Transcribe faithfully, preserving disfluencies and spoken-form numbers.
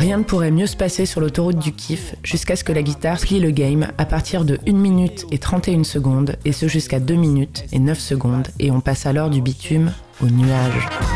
Rien ne pourrait mieux se passer sur l'autoroute du kiff jusqu'à ce que la guitare plie le game à partir de une minute et trente et une secondes et ce jusqu'à deux minutes et neuf secondes et on passe alors du bitume au nuage.